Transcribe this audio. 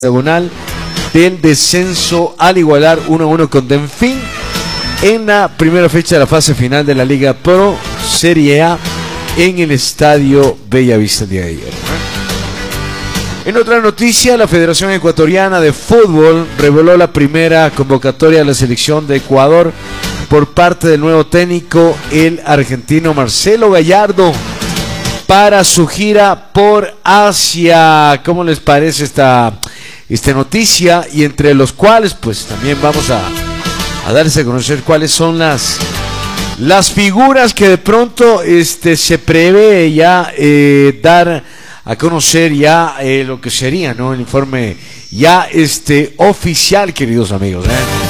diagonal del descenso al igualar 1-1 con Delfín en la primera fecha de la fase final de la Liga Pro Serie A en el Estadio Bellavista el día de ayer. En otra noticia, la Federación Ecuatoriana de Fútbol reveló la primera convocatoria de la selección de Ecuador por parte del nuevo técnico, el argentino Marcelo Gallardo, para su gira por Asia. ¿Cómo les parece esta noticia? Y entre los cuales pues también vamos a darse a conocer cuáles son las figuras que de pronto se prevé ya dar a conocer ya lo que sería, ¿no?, el informe ya oficial, queridos amigos,